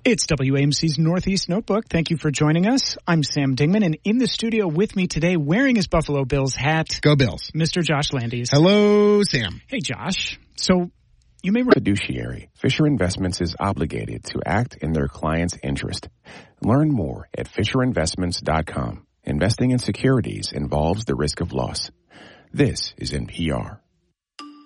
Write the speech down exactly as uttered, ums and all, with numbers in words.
It's W A M C's Northeast Notebook. Thank you for joining us. I'm Sam Dingman, and in the studio with me today, wearing his Buffalo Bills hat, Go Bills, Mister Josh Landis. Hello, Sam. Hey, Josh. So you may... Fiduciary. Fisher Investments is obligated to act in their client's interest. Learn more at fisher investments dot com. Investing in securities involves the risk of loss. This is N P R.